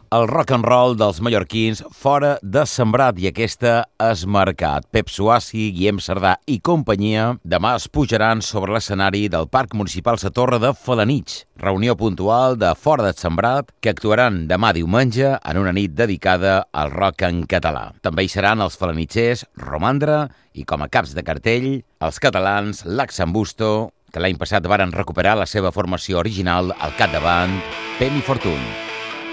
El rock and roll dels mallorquins fora de Sembrat i aquesta és Mercat. Pep Suassi, Guillem Cerdà i companyia demà es pujaran sobre l'escenari del Parc Municipal Sa Torre de Felanitx, reunió puntual de Fora de Sembrat que actuaran demà diumenge en una nit dedicada al rock en català. També hi seran els felanitxers Romandre i com a caps de cartell els catalans L'Axambusto, que l'any passat varen recuperar la seva formació original al capdavant Penny Fortuny.